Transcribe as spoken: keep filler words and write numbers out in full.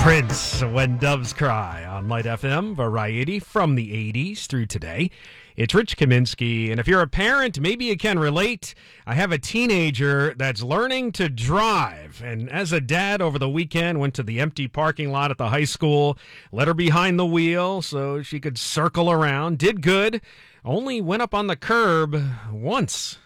Prince, When Doves Cry, on Light F M, variety from the eighties through today. It's Rich Kaminsky, and if you're a parent, maybe you can relate. I have a teenager that's learning to drive, and as a dad over the weekend, went to the empty parking lot at the high school, let her behind the wheel so she could circle around, did good, only went up on the curb once.